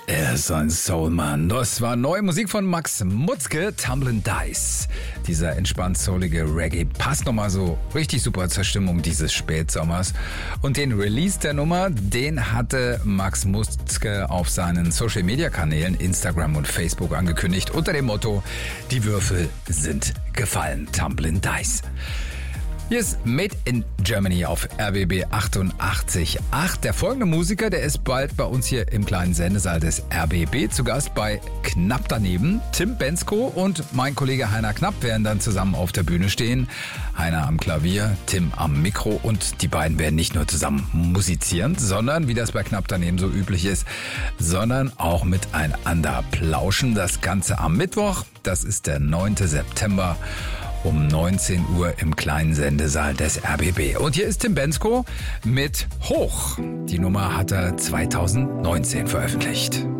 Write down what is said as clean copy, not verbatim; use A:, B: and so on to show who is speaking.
A: Er ist ein Soulmann. Das war neue Musik von Max Mutzke, Tumblin' Dice. Dieser entspannt soulige Reggae passt nochmal so richtig super zur Stimmung dieses Spätsommers. Und den Release der Nummer, den hatte Max Mutzke auf seinen Social-Media-Kanälen Instagram und Facebook angekündigt unter dem Motto: Die Würfel sind gefallen, Tumblin' Dice. Hier ist Made in Germany auf RBB 88.8. Der folgende Musiker, der ist bald bei uns hier im kleinen Sendesaal des RBB zu Gast bei Knapp daneben. Tim Bendzko und mein Kollege Heiner Knapp werden dann zusammen auf der Bühne stehen. Heiner am Klavier, Tim am Mikro, und die beiden werden nicht nur zusammen musizieren, sondern, wie das bei Knapp daneben so üblich ist, sondern auch miteinander plauschen. Das Ganze am Mittwoch, das ist der 9. September. Um 19 Uhr im kleinen Sendesaal des RBB. Und hier ist Tim Bendzko mit Hoch. Die Nummer hat er 2019 veröffentlicht.